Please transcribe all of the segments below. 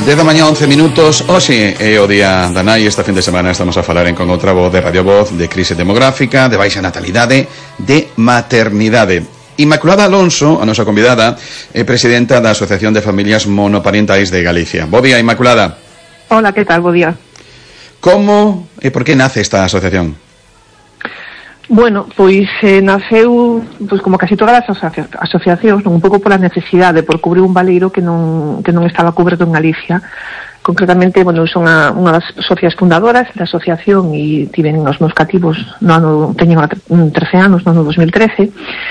10 da mañá, 11 minutos. Hoxe é o día da nai. Esta fin de semana estamos a falar Con Outra Voz de Radio Voz de crise demográfica, de baixa natalidade, de maternidade. Inmaculada Alonso, a nosa convidada, é presidenta da Asociación de Familias Monoparentais de Galicia. Bo día, Inmaculada. Hola, que tal? Bo día. Como e por que nace esta asociación? Bueno, pois naceu como casi todas as asociacións, un pouco pola necesidade por cubrir un valeiro que non estaba coberto en Galicia. Concretamente, bueno, son unha das socias fundadoras da asociación e tiven os meus cativos teñen 13 anos no ano 2013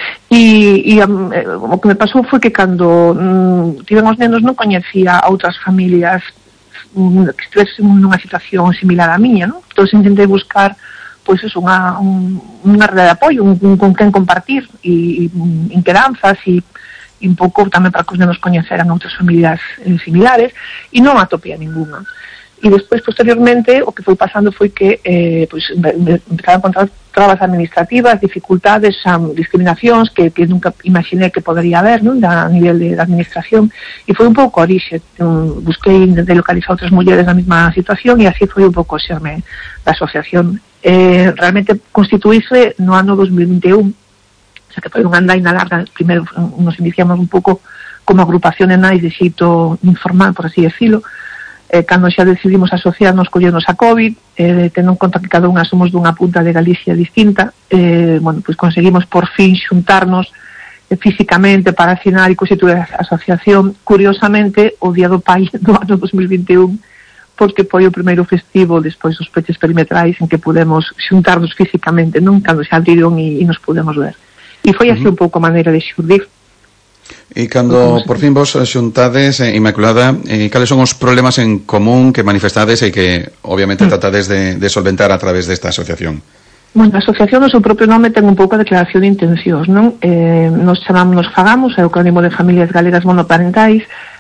e o que me pasou foi que cando tiven os nenos non coñecía a outras familias que estivesen nunha situación similar á miña, non? Entón intentei buscar pois é unha rede de apoio, con quen compartir e inquedanzas e un pouco tamén para que os nenos coñeceran outras familias similares e non atopía ninguna. E despois, posteriormente, o que foi pasando foi que empezaron a encontrar trabas administrativas, dificultades, discriminacións que nunca imaginé que podería haber, non? A nivel de administración, e foi un pouco orixe. Busquei de localizar outras mulleres na mesma situación e así foi un pouco o xerme da asociación. Realmente constituíse no ano 2021, o sea que foi unha andaina larga. Primeiro nos iniciamos un pouco como agrupación de nais de xeito informal, por así decirlo. Cando xa decidimos asociarnos, collernos a COVID, tendo en conta que cada unha somos dunha punta de Galicia distinta, bueno, pois conseguimos por fin xuntarnos físicamente para afinar e constituir a asociación, curiosamente, o día do pai do ano 2021, porque foi o primeiro festivo despois dos peches perimetrais en que pudemos xuntarnos físicamente, non? Cando se abriron e nos pudemos ver. E foi así un pouco a maneira de xurdir. E cando por fin vos xuntades, Inmaculada, cales son os problemas en común que manifestades e que obviamente tratades de solventar a través desta asociación? Bueno, a asociación no seu propio nome ten un pouco a declaración de intencións, non? Nos FAGAMOS, é o acrónimo de Familias Galegas Monoparentais,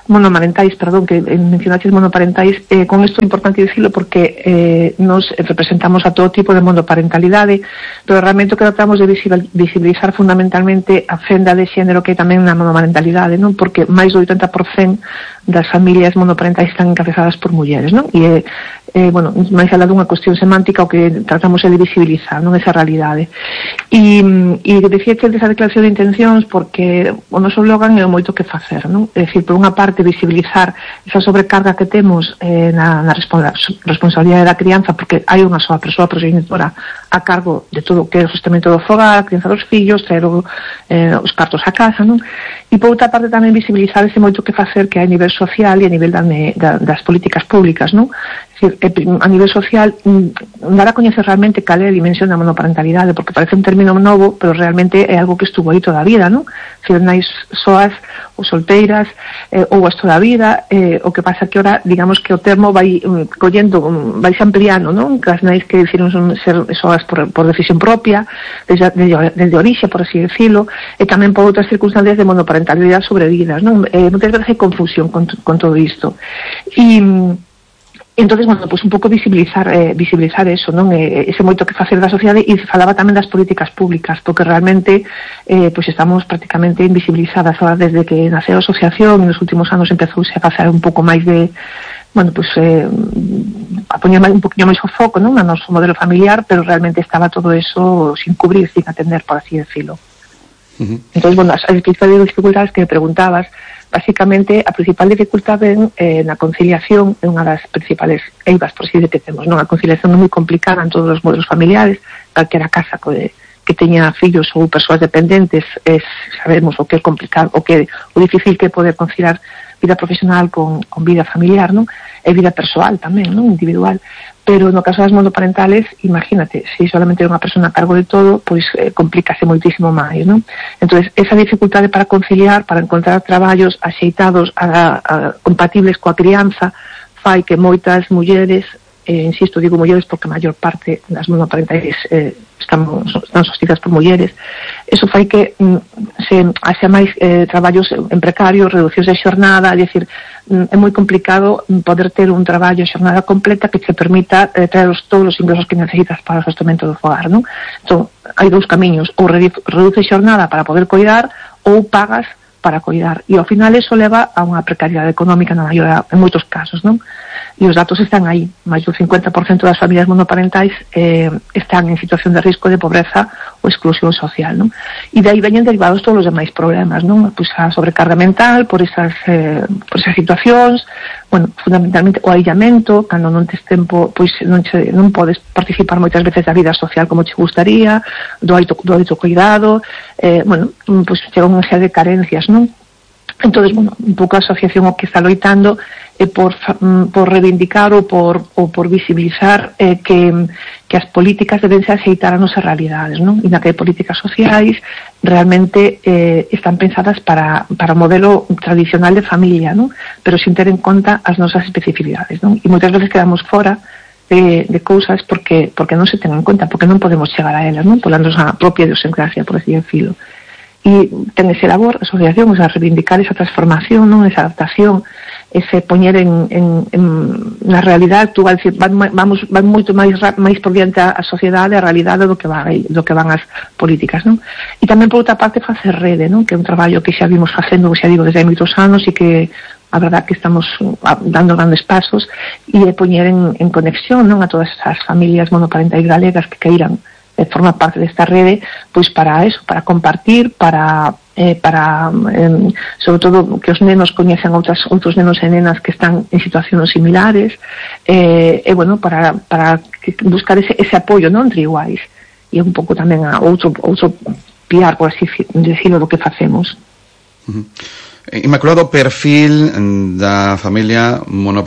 que mencionaches monoparentais. Con isto é importante dicilo porque nos representamos a todo tipo de monoparentalidade, pero realmente o que tratamos de visibilizar fundamentalmente a fenda de xénero que é tamén na monoparentalidade, non? Porque máis do 80% das familias monoparentais están encabezadas por mulleres, non? E bueno, máis alá dunha cuestión semántica, o que tratamos é de visibilizar, non, esa realidade. E decía que desa declaración de intencións porque o noso slogan é o moito que facer, non? É dicir, por unha parte visibilizar esa sobrecarga que temos na responsabilidade da crianza, porque hai unha soa persoa progenitora a cargo de todo o que é o sostentamento do fogar, a crianza dos fillos, traer os cartos a casa, non? E por outra parte tamén visibilizar ese moito que facer que hai a nivel social e a nivel das políticas públicas, non? É dicir, a nivel social, dar a coñecer realmente cal é a dimensión da monoparentalidade, porque parece un término novo, pero realmente é algo que estuvo aí toda a vida, non? Se nais soas ou solteiras ou as toda a vida, o que pasa que ora, digamos que o termo vai collendo, vai se ampliando, non? Que as nais que decidiron ser soas por decisión propia, desde orixe, por así decirlo, e tamén por outras circunstancias de monoparentalidade sobrevidas, non? Moitas veces hai confusión con todo isto. Entonces, bueno, pues un pouco visibilizar eso, non? Ese moito que facer da sociedade, e falaba tamén das políticas públicas, porque realmente pues estamos prácticamente invisibilizadas ahora desde que naceu a asociación, e nos últimos anos empezouse a facer un pouco máis de, bueno, pues a poñer un poquinho máis o foco, non? No noso modelo familiar, pero realmente estaba todo eso sin cubrir, sin atender, por así decirlo. Entonces, bueno, as dificultades que me preguntabas, básicamente a principal dificultade na conciliación é unha das principales eivas, por así decir, que temos, non? A conciliación é moi complicada en todos os modelos familiares, calquera casa que teña fillos ou persoas dependentes, sabemos o que é complicado, o difícil que é poder conciliar vida profesional con vida familiar, non? E vida persoal tamén, non? Individual. Pero no caso das monoparentales, imagínate, se solamente é unha persona a cargo de todo, pois complícase moitísimo máis, non? Entonces, esa dificultade para conciliar, para encontrar traballos axeitados, compatibles coa crianza, fai que moitas mulleres, insisto, digo mulleres porque a maior parte das monoparentales están sostidas por mulleres, eso fai que se haxa máis traballos en precario, reducións de xornada, é dicir, é moi complicado poder ter un traballo a xornada completa que te permita traer todos os ingresos que necesitas para o sostentamento do fogar, non? Entón, hai dous camiños, ou reduce xornada para poder coidar, ou pagas para coidar. E ao final eso leva a unha precariedade económica na maioría, en moitos casos, non? E os datos están aí. Mais do 50% das familias monoparentais están en situación de risco de pobreza ou exclusión social, non? E de aí veñen derivados todos os demais problemas, non? Pois a sobrecarga mental por esas situacións, bueno, fundamentalmente o aillamento, cando non tes tempo, pois non podes participar moitas veces da vida social como che gustaría, do autocuidado, bueno, pois chega unha serie de carencias, non? Entonces, bueno, un pouco a asociación o que está loitando é por reivindicar ou por visibilizar que as políticas deben se aceitar a nosas realidades, non? E na que políticas sociais realmente están pensadas para o modelo tradicional de familia, non? Pero sin ter en conta as nosas especificidades, non? E moitas veces quedamos fora de cousas porque non se ten en conta, porque non podemos chegar a elas, non? Pola nosa propia idiosincrasia, por así decirlo. E ten ese labor, a asociación, a reivindicar esa transformación, non? Esa adaptación, ese poñer na realidade actual, van moito máis por diante a sociedade, a realidade do que van as políticas, non? E tamén por outra parte facer rede, non? Que é un traballo que xa vimos facendo, xa digo, desde hai moitos anos e que a verdad que estamos dando grandes pasos e poñer en conexión, non? A todas as familias monoparentais galegas que queiran formar parte desta rede, pois para eso, para compartir, para sobre todo que os nenos coñecen outros nenos e nenas que están en situacións similares, e bueno, para buscar ese apoio, non, entre iguais, e un pouco tamén a outro piar, por así decirlo, do que facemos. Inmaculado, perfil da familia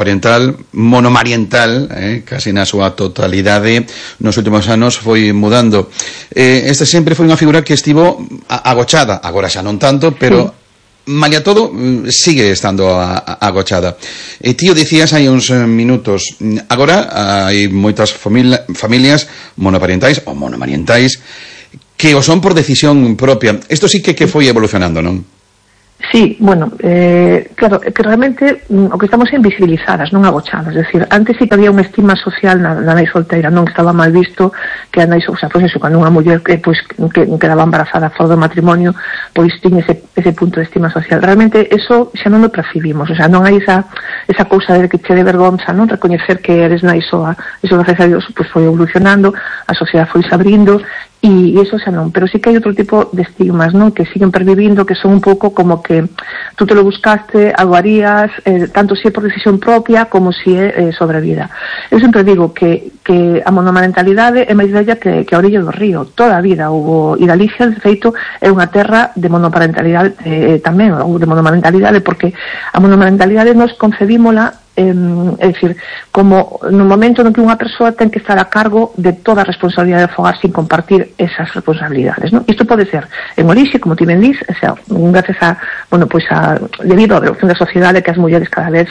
monomariental, casi na súa totalidade, nos últimos anos foi mudando. Esta sempre foi unha figura que estivo agochada, agora xa non tanto, pero malia todo sigue estando agochada. E tío, dicías hai uns minutos, agora hai moitas familias monoparentais ou monomarientais que o son por decisión propia. Isto sí que foi evolucionando, non? Sí, bueno, claro, que realmente o que estamos é invisibilizadas, non agochadas, é dicir, antes sí que había unha estima social na nai solteira, non estaba mal visto que a nai, o sea, pois eso, cando unha muller que quedaba embarazada fora do matrimonio, pois tiña ese punto de estima social. Realmente eso xa non o percibimos, o sea, non hai esa cousa de que che de vergonza, non, recoñecer que eres nai soa. Eso, gracias a Dios, pois foi evolucionando, a sociedade foi se abrindo, e iso xa non, pero sí que hai outro tipo de estigmas, non, que siguen pervivindo, que son un pouco como que tú te lo buscaste, algo harías, tanto si é por decisión propia como si é sobre vida. Eu sempre digo que a monomarentalidade é máis bella que a orilla do río, toda a vida houve, e Galicia, de feito, é unha terra de monoparentalidade tamén, ou de monomarentalidade, porque a monomarentalidade nos concebímola, é dicir, como no momento no que unha persoa ten que estar a cargo de toda a responsabilidade de fogar sin compartir esas responsabilidades, non? Isto pode ser en orixe, como ti ben dís, o sea, gracias a, bueno, pois debido á evolución da sociedade, que as mulleres cada vez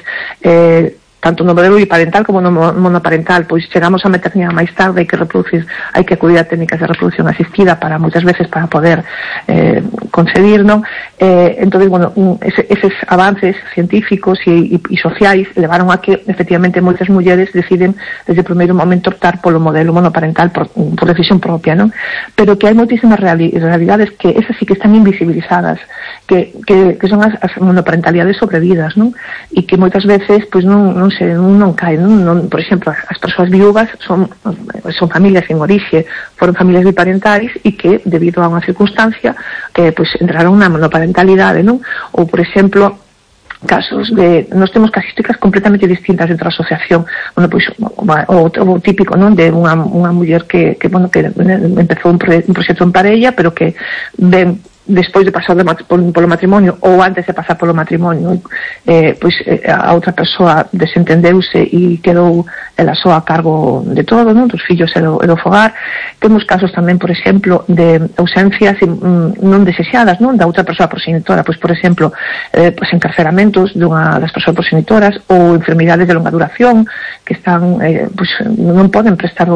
tanto no modelo biparental como no monoparental, pois chegamos a maternidade máis tarde, hai que reproducir, hai que acudir a técnicas de reproducción asistida para moitas veces para poder concebir, non? Entonces, bueno, eses avances científicos e sociais levaron a que efectivamente moitas mulleres deciden desde o primeiro momento optar polo modelo monoparental por decisión propia, non? Pero que hai moitísimas realidades que esas sí que están invisibilizadas, que son as monoparentalidades sobrevidas, non? E que moitas veces pois non caen, non, por exemplo, as persoas viúvas son familias en orixe, foron familias biparentais e que, debido a unha circunstancia, pois entraron na monoparentalidade, non? Ou, por exemplo, casos de, nós temos casísticas completamente distintas dentro da asociación, bueno, pois o típico, non, de unha muller que empezou un proxecto en parella, pero que ven despois de pasar polo matrimonio ou antes de pasar polo matrimonio, pois a outra persoa desentendeuse e quedou ela só a cargo de todo, non, dos fillos e do fogar. Temos casos tamén, por exemplo, de ausencias non desexadas, non, da outra persoa progenitora, pois, por exemplo, pois encarceramentos das persoas progenitoras ou enfermidades de longa duración que están, pois non poden prestar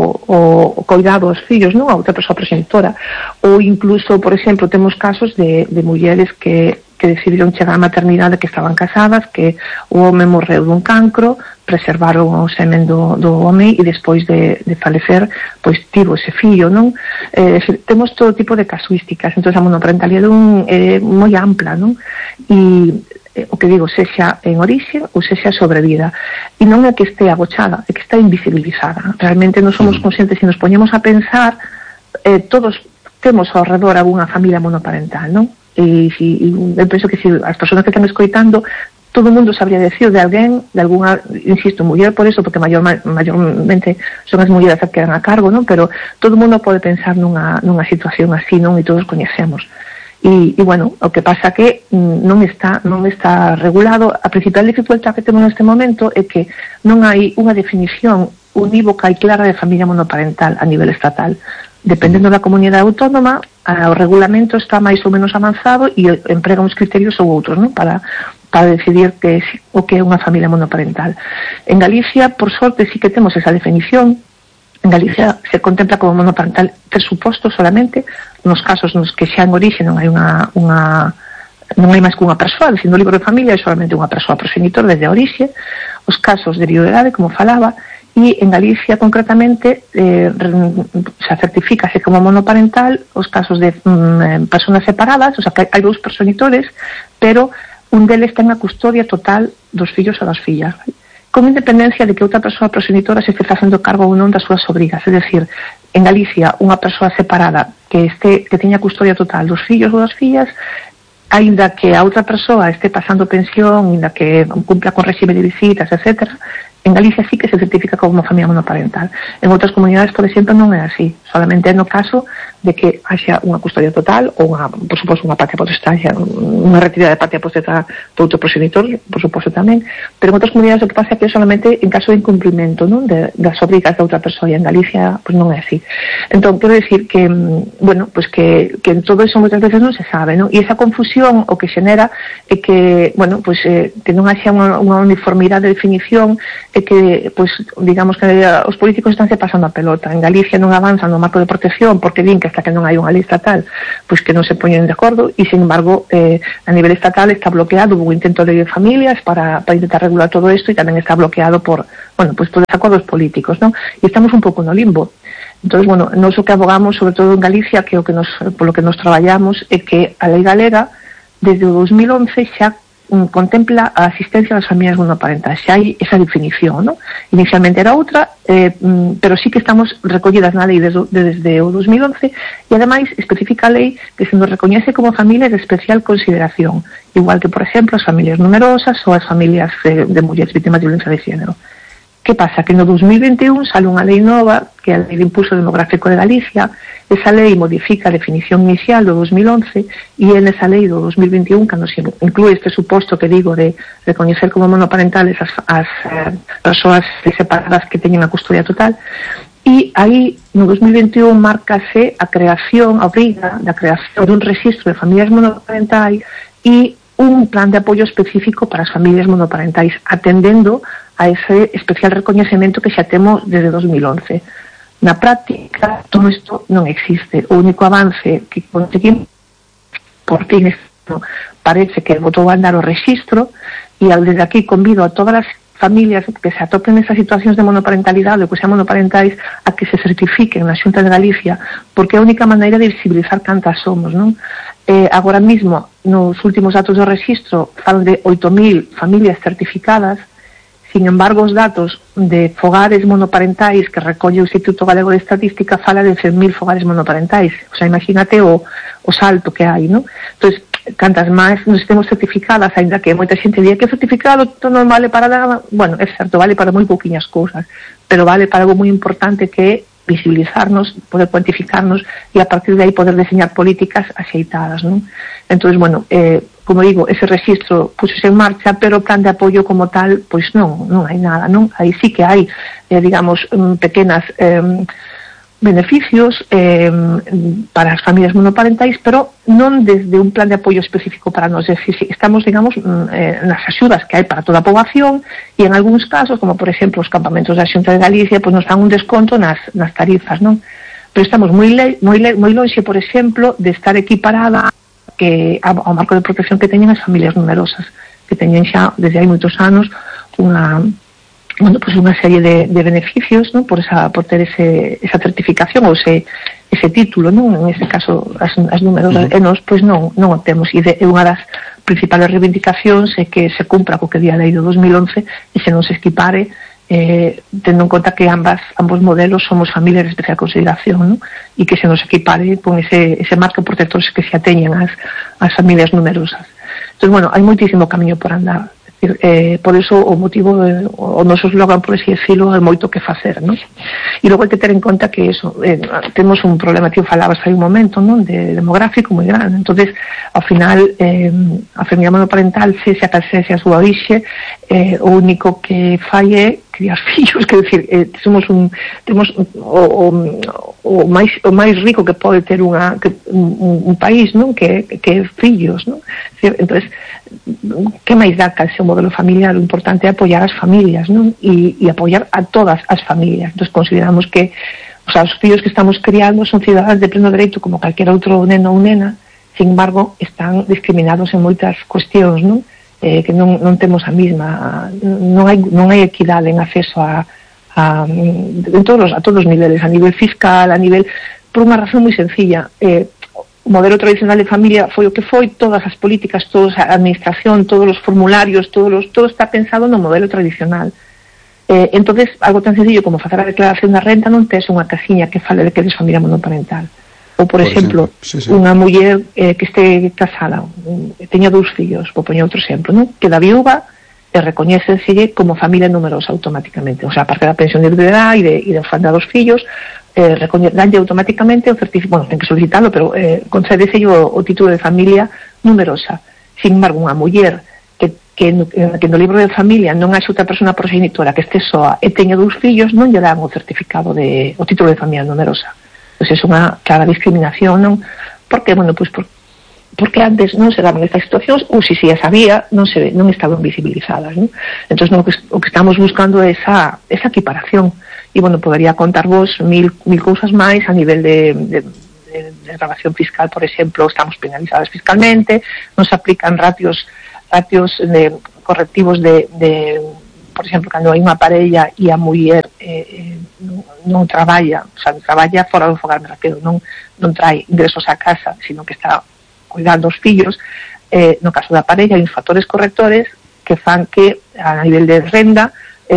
o cuidado aos fillos, non, a outra persoa progenitora, ou incluso, por exemplo, temos casos de mulleres que que decidiron chegar á maternidade, que estaban casadas, que o home morreu dun cancro, preservaron o semen do home e despois de falecer, pois tivo ese fillo, non? Temos todo tipo de casuísticas, entón a monoparentalidade é moi ampla, non? E o que digo, sexa en orixe ou sexa sobre vida, e non é que este agochada, é que está invisibilizada. Realmente non somos conscientes, se nos poñemos a pensar, todos temos ao redor algunha familia monoparental, non? E eu penso que as persoas que están escoitando, todo o mundo sabría decir de alguén, de alguna, insisto, muller por eso, porque mayormente son as mulleres que quedan a cargo, non? Pero todo o mundo pode pensar nunha situación así, non? E todos coñecemos. E bueno, o que pasa que non está regulado. A principal dificultad que temos neste momento é que non hai unha definición unívoca e clara de familia monoparental a nivel estatal. Dependendo da comunidade autónoma, o regulamento está máis ou menos avanzado e emprega uns criterios ou outros, non? Para decidir o que é unha familia monoparental. En Galicia, por sorte, sí que temos esa definición. En Galicia se contempla como monoparental 3 supostos solamente, nos casos nos que xa en orixe non hai non hai máis que unha persoa, dicindo o libro de familia é solamente unha persoa progenitor desde a orixe, os casos de viudedade, como falaba, e en Galicia concretamente se certificase como monoparental os casos de personas separadas, o sea que hai 2 progenitores, pero un deles ten a custodia total dos fillos ou das fillas, con independencia de que outra persoa progenitora se este facendo cargo ou non das súas sobrigas. É dicir, en Galicia, unha persoa separada que teña custodia total dos fillos ou das fillas, aínda que a outra persoa este pasando pensión, aínda que cumpla con réxime de visitas, etc., en Galicia sí que se certifica como familia monoparental. En outras comunidades, por exemplo, non é así. Solamente é no caso de que haxa unha custodia total ou, por suposto, unha patria potestad, unha retirada de patria potestad do outro progenitor, por suposto tamén. Pero en outras comunidades o que pasa é que é solamente en caso de incumprimento, non, das obrigas da outra persoa, e en Galicia pues, non é así. Entón, quero decir que, bueno, pues que en todo eso moitas veces non se sabe, non? E esa confusión o que xenera é que, bueno, pues que non haxa unha uniformidade de definición, é que, pues, digamos que os políticos estánse pasando a pelota. En Galicia non avanzan no marco de protección porque din que hasta que non hai unha lei estatal, pues que non se poñen de acordo, e, sin embargo, a nivel estatal está bloqueado, hubo un intento de lei de familias para intentar regular todo isto, e tamén está bloqueado por, bueno, pues por desacordos políticos, non? E estamos un pouco no limbo. Entonces, bueno, nós o que abogamos, sobre todo en Galicia, que polo que nos traballamos, é que a lei galega, desde o 2011, xa contempla a asistencia das familias monoparentais, xa hai esa definición, ¿no? Inicialmente era outra, pero sí que estamos recollidas na lei desde o 2011, e ademais especifica a lei que se nos recoñece como familias de especial consideración, igual que, por exemplo, as familias numerosas ou as familias de mulleres vítimas de violencia de género. Que pasa? Que no 2021 sale unha lei nova, que é a Lei de Impulso Demográfico de Galicia. Esa lei modifica a definición inicial do 2011, e é nesa lei do 2021 cando se inclúe este suposto que digo de recoñecer como monoparentales as persoas separadas que teñen a custodia total. E aí, no 2021, márcase a obriga da creación dun registro de familias monoparentais e un plan de apoio específico para as familias monoparentais, atendendo a ese especial recoñecemento que xa temos desde 2011. Na práctica, todo isto non existe. O único avance que conseguimos por fin parece que botou a andar o registro, e desde aquí convido a todas as familias que se atopen nesas situacións de monoparentalidade ou que sean monoparentais a que se certifiquen na Xunta de Galicia, porque é a única maneira de visibilizar cantas somos, non? Agora mesmo, nos últimos datos do registro, falan de 8.000 familias certificadas. Sin embargo, os datos de fogares monoparentais que recolle o Instituto Galego de Estatística fala de 100.000 fogares monoparentais. O sea, imagínate o salto que hai, non? Entón, cantas máis nos temos certificadas, ainda que moita xente diga que certificado non vale para nada. Bueno, é certo, vale para moi pouquiñas cousas, pero vale para algo moi importante, que é visibilizarnos, poder cuantificarnos, e a partir de aí poder diseñar políticas axeitadas, non? Entón, bueno, como digo, ese registro puxose en marcha, pero o plan de apoio como tal, pois non hai nada, non? Aí sí que hai, digamos, pequenas beneficios para as familias monoparentais, pero non desde un plan de apoio específico para nós. É dicir, estamos, digamos, nas axudas que hai para toda a poboación, e en algúns casos, como por exemplo os campamentos da Xunta de Galicia, pois nos dan un desconto nas tarifas, non? Pero estamos moi lonxe, por exemplo, de estar equiparada que ao marco de protección que teñen as familias numerosas, que teñen xa desde hai moitos anos unha serie de beneficios, ¿no? por ter esa certificación ou ese título, ¿no? En este caso as numerosas, e nós pois non o temos, e unha das principales reivindicacións é que se cumpra co que di a lei do 2011 e se non se equipare, tendo en conta que ambos modelos somos familias de especial consideración, ¿no? E que se nos equipare con ese marco protector que se ateñen as familias numerosas. Entón, hai moitísimo camiño por andar. Por eso o motivo o noso slogan, por así decirlo, é moito que facer, non? E logo hai que ter en conta que temos un problema, tío, falabas hai un momento, non, de demográfico moi grande. Entonces, ao final a familia monoparental, se a súa orixe, o único que fai é criar fillos, que decir, temos o máis rico que pode ter un país, non, que é fillos, non? Entonces, que máis dá cal seu modelo familiar? O importante é apoiar as familias, non? E apoiar a todas as familias. Entonces, consideramos que os fillos que estamos criando son cidadáns de pleno dereito como calquera outro neno ou nena, sin embargo, están discriminados en moitas cuestións, non? Que non temos a mesma, non hai equidade en acceso a todos os niveles, a nivel fiscal, por unha razón moi sencilla. O modelo tradicional de familia foi o que foi, todas as políticas, toda a administración, todos os formularios, todo está pensado no modelo tradicional. Entonces, algo tan sencillo como facer a declaración da renta non tes unha casiña que fale de que eres familia monoparental. Ou, por exemplo, unha muller que este casada, teña 2 fillos, vou poñer outro exemplo, non? Queda viúva e recoñécenselle como familia numerosa automáticamente. O sea, aparte da pensión de viudedad e de orfandad dos fillos, danlle automáticamente o certificado, ten que solicitarlo, pero concédeselle o título de familia numerosa. Sin embargo, unha muller que no libro de familia non haxe outra persona progenitora que este soa e teña 2 fillos, non lle dan o certificado o título de familia numerosa. Pois é unha clara discriminación, non? Porque antes non se daban estas situacións, ou se as había, non estaban visibilizadas, non? Entón, o que estamos buscando é esa equiparación. E, podería contar vos mil cousas máis a nivel de grabación fiscal, por exemplo, estamos penalizadas fiscalmente, non se aplican ratios correctivos por exemplo, cando hai unha parella e a muller non traballa, o sea, traballa fora do fogar, me refiero, non trae ingresos a casa, sino que está cuidando os fillos, no caso da parella hai uns factores correctores que fan que a nivel de renda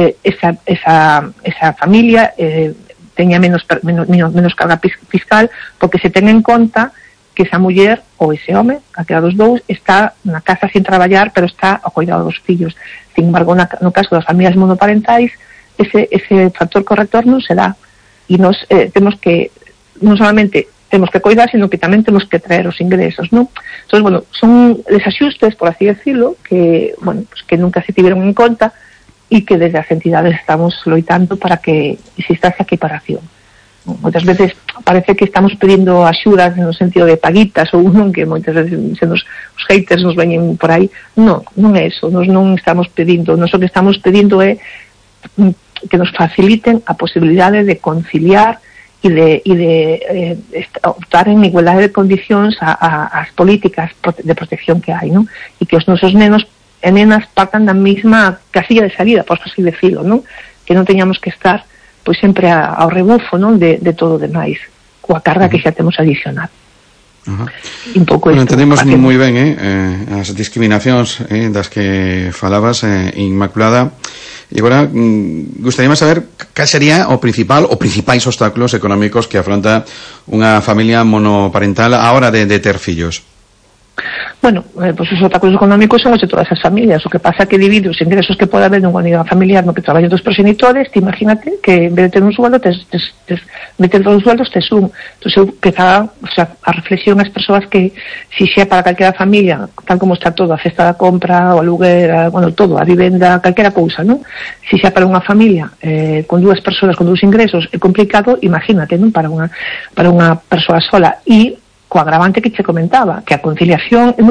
esa familia teña menos carga fiscal, porque se ten en conta que esa muller ou ese home, calquera dos dous, está na casa sin traballar, pero está ao cuidado dos fillos. Sin embargo, no caso das familias monoparentais, ese factor corrector non se dá. E nos temos que, non solamente temos que cuidar, sino que tamén temos que traer os ingresos, non? Entón, son desajustes, por así decirlo, que nunca se tiveron en conta e que desde as entidades estamos loitando para que exista esa equiparación. Moitas veces parece que estamos pedindo axudas no sentido de paguitas ou non, que moitas veces os haters nos veñen por aí. Non é eso, nos non estamos pedindo, nos o que estamos pedindo é que nos faciliten a posibilidade de conciliar e de optar en igualdade de condicións ás políticas de protección que hai, non? E que os nosos nenos e nenas partan da mesma casilla de salida, por así decirlo, non? Que non teñamos que estar pois sempre ao rebufo, non, de todo o demais, coa carga que xa temos adicional. Un pouco entendemos moi ben as discriminacións das que falabas, Inmaculada. E agora gustaríame saber cal sería o principais obstáculos económicos que afronta unha familia monoparental a hora de ter fillos. Pois os obstáculos económicos son os de todas as familias. O que pasa é que divide os ingresos que pode haber nunha unidade familiar no que traballan dos progenitores. Imagínate que en vez de ter un sueldo meter dos sueldos tes un. Entón eu empezaba a reflexión ás persoas que se xa para calquera familia, tal como está todo, a cesta da compra, o aluguer, todo, a vivenda, calquera cousa, non? Se xa para unha familia con 2 persoas con 2 ingresos é complicado, imagínate, non? Para unha persoa sola. E co agravante que che comentaba, que a conciliación é moi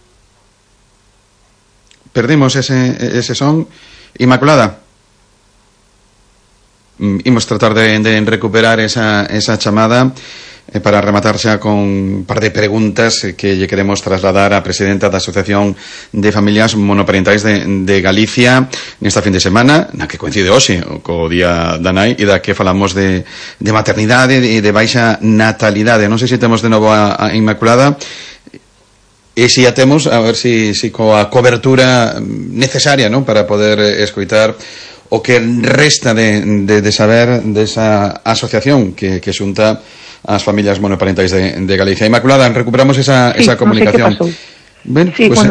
Perdemos ese son. Inmaculada, imos tratar de recuperar esa chamada. para rematar xa con un par de preguntas que lle queremos trasladar á presidenta da Asociación de Familias Monoparentais de Galicia nesta fin de semana, na que coincide hoxe co Día da Nai, e da que falamos de maternidade e de baixa natalidade. Non sei se temos de novo a Inmaculada, e se a temos, a ver se coa cobertura necesaria, non, para poder escoitar o que resta de saber desa asociación que xunta as familias monoparentais de Galicia. Inmaculada, recuperamos esa comunicación. Ben, sí, pues, bueno.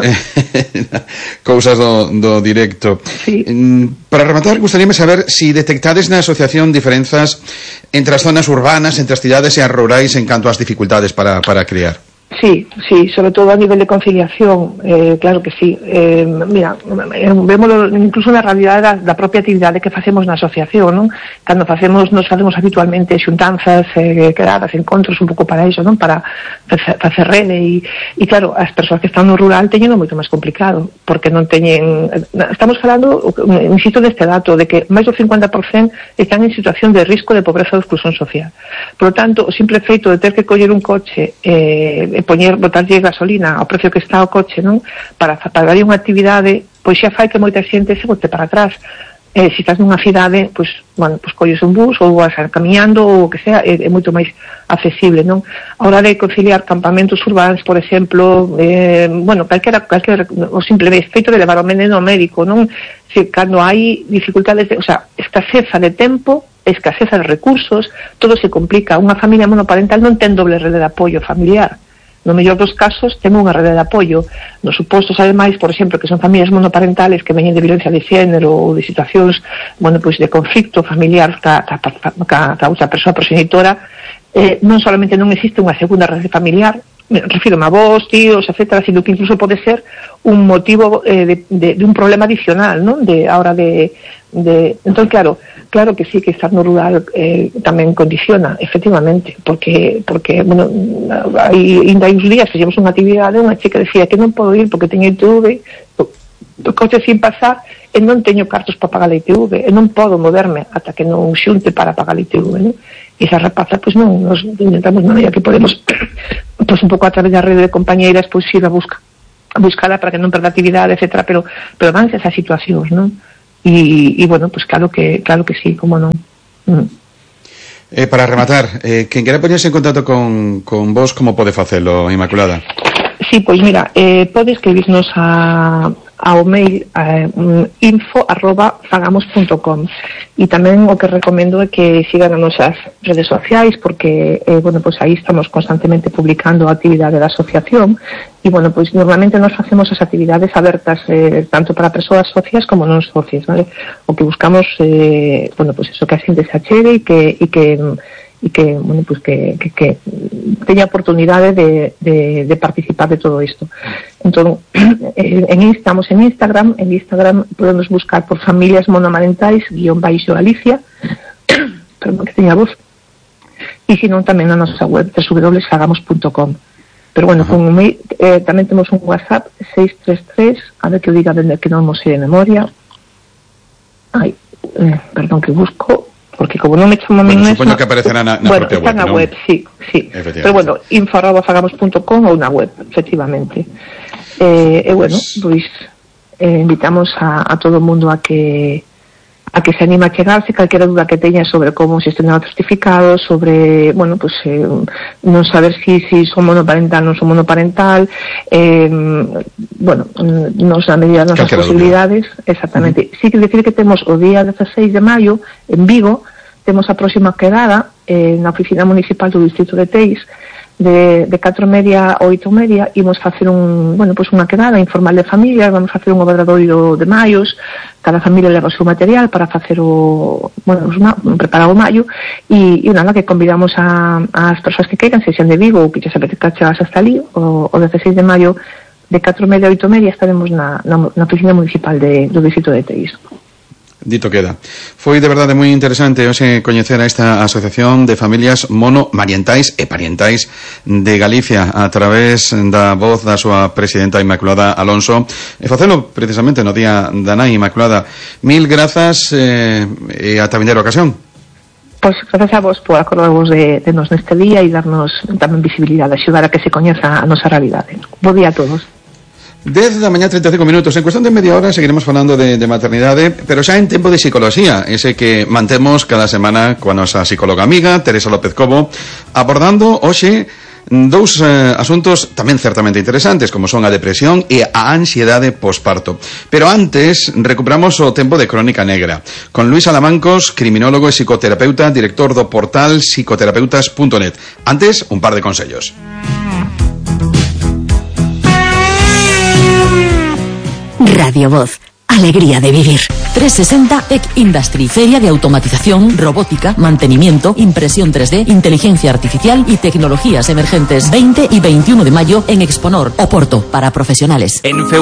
Cousas do directo. Sí. Para rematar, gustaríame saber si detectades na asociación diferenzas entre as zonas urbanas, entre as cidades e as rurais en canto ás dificultades para criar. Sí, sobre todo a nivel de conciliación, claro que sí. Mira, vémoslo incluso na realidade da propia actividade que facemos na asociación, non? Cando nos facemos habitualmente xuntanzas, quedadas, encontros un pouco para iso, non? Para facer rede e claro, as persoas que están no rural teñen moito máis complicado, porque non teñen... Estamos falando, insisto neste dato, de que máis do 50% están en situación de risco de pobreza ou exclusión social. Por lo tanto, o simple feito de ter que coller un coche botarlle gasolina ao precio que está o coche, non? Para darlle unha actividade, pois xa fai que moita xente se bote para atrás. Se estás nunha cidade, pois colles un bus ou vas camiñando ou o que sea, é moito máis accesible, non? A hora de conciliar campamentos urbanos, por exemplo, calquera o simple feito de levar o menino ao médico, non? Cando hai dificultades, escaseza de tempo, escaseza de recursos, todo se complica. Unha familia monoparental non ten doble rede de apoio familiar. No mellor dos casos, ten unha rede de apoio. Nos supostos, ademais, por exemplo, que son familias monoparentales que veñen de violencia de xénero ou de situacións, de conflicto familiar ca outra persoa progenitora, non solamente non existe unha segunda rede familiar, me refiro a avós, tíos, etcétera, sino que incluso pode ser un motivo de un problema adicional, non? Entón, claro que sí, que estar no rural tamén condiciona, efectivamente, porque ainda hai uns días fixemos unha actividade, unha chica decía que non podo ir porque teño ITV, o coche sin pasar, e non teño cartos para pagar a ITV, e non podo moverme ata que non xunte para pagar a ITV, non? E esa rapaza, pois non, nos intentamos na medida que podemos, pois un pouco a través da rede de compañeiras, pois ir a buscala para que non perda actividade, etcétera, pero vanse esas situacións, non? E pois claro que sí, como non. Para rematar, quen quera poñerse en contacto con vos, como pode facelo, Inmaculada? Sí, pois mira, pode escribirnos ao mail info@fagamos.com, e tamén o que recomendo é que sigan as nosas redes sociais, porque pois aí estamos constantemente publicando a actividade da asociación, e pois normalmente nos facemos as actividades abertas tanto para persoas socias como non socias, vale? O que buscamos pois eso, que a xente se achegue e que teña oportunidade de participar de todo isto. Entón, estamos en Instagram podemos buscar por familias monomarentais _Galicia, perdón que teña voz, e senón tamén na nosa web www.fagamos.com. Pero con un mail, tamén temos un WhatsApp 633, a ver que o diga dende que non mo sei de memoria. Perdón que busco, porque como non me chamo a mí mesma... Supoño que aparecerá na propia web, está na web, sí. Pero info@fagamos.com ou na web, efectivamente. Pois invitamos a todo o mundo a que se anima a chegarse, calquera duda que teña sobre como xestionar o certificado, sobre, non saber si son monoparental, non son monoparental, nos a medida das nosas posibilidades, exactamente. Sí que decir que temos o día 16 de maio en Vigo, temos a próxima quedada na oficina municipal do distrito de Teis, de 4:30 a 8:30, imos facer unha quedada informal de familias, vamos facer un obradoiro de maios, cada familia leva o seu material para facer preparar o maio, e nada, que convidamos as persoas que queiran, se xan de Vigo ou que xa se apetezca chegarse hasta ali, o 16 de maio de 4:30 a 8:30 estaremos na oficina municipal do distrito de Teis. Dito queda. Foi de verdade moi interesante hoxe coñecer a esta asociación de familias monomarentais e parentais de Galicia a través da voz da súa presidenta Inmaculada Alonso, e facelo precisamente no Día da Nai. Inmaculada, mil grazas e ata vindeira ocasión. Pois grazas a vos por acordarvos de nos neste día e darnos tamén visibilidade, axudar a que se coñeza a nosa realidade. Bo día a todos. 10 da mañá 35 minutos. En cuestión de media hora seguiremos falando de maternidade, pero xa en tempo de psicología, ese que mantemos cada semana coa nosa psicóloga amiga Teresa López Cobo, abordando hoxe dous asuntos tamén certamente interesantes, como son a depresión e a ansiedade posparto. Pero antes, recuperamos o tempo de Crónica Negra, con Luis Alamancos, criminólogo e psicoterapeuta, director do portal psicoterapeutas.net. Antes, un par de consellos. Radio Voz. Alegría de vivir. 360 Tech Industry, feria de automatización, robótica, mantenimiento, impresión 3D, inteligencia artificial y tecnologías emergentes. 20 y 21 de mayo en Exponor, Oporto, para profesionales.